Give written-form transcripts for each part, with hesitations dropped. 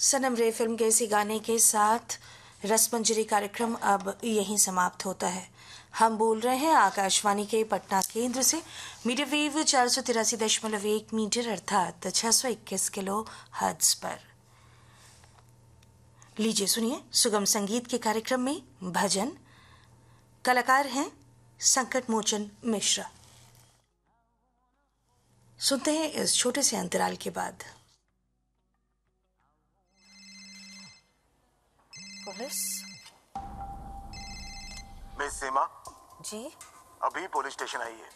सनम रे फिल्म के इसी गाने के साथ रसमंजरी कार्यक्रम अब यहीं समाप्त होता है। हम बोल रहे हैं आकाशवाणी के पटना केंद्र से मीडियम वेव 483.1 मीटर अर्थात 621 किलो हर्ट्ज पर। लीजिए सुनिए सुगम संगीत के कार्यक्रम में भजन। कलाकार हैं संकट मोचन मिश्रा। सुनते हैं इस छोटे से अंतराल के बाद। पुलिस? मिस सीमा जी? अभी पुलिस स्टेशन आई है।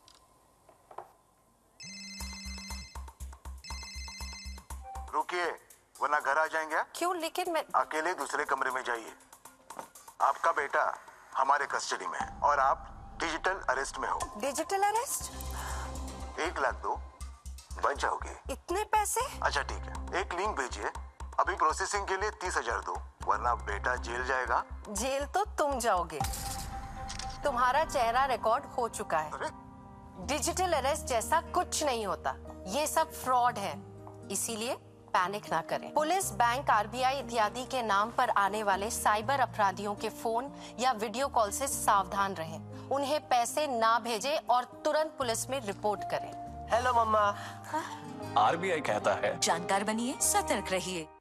रुकिए वरना घर आ जाएंगे। क्यों? लेकिन मैं अकेले दूसरे कमरे में जाइए। आपका बेटा हमारे कस्टडी में है और आप डिजिटल अरेस्ट में हो। Digital arrest? 1 लाख दो, बच जाओगे। इतने पैसे? अच्छा ठीक है, एक लिंक भेजिए। अभी प्रोसेसिंग के लिए 30,000 दो, वरना बेटा जेल जाएगा। जेल तो तुम जाओगे। तुम्हारा चेहरा रिकॉर्ड हो चुका है। अरे? डिजिटल अरेस्ट जैसा कुछ नहीं होता, ये सब फ्रॉड है। इसीलिए पैनिक ना करें। पुलिस, बैंक, आरबीआई इत्यादि के नाम पर आने वाले साइबर अपराधियों के फोन या वीडियो कॉल से सावधान रहें। उन्हें पैसे ना भेजें और तुरंत पुलिस में रिपोर्ट करें। हेलो मम्मा। आरबीआई कहता है जानकार बनिए, सतर्क रहिए।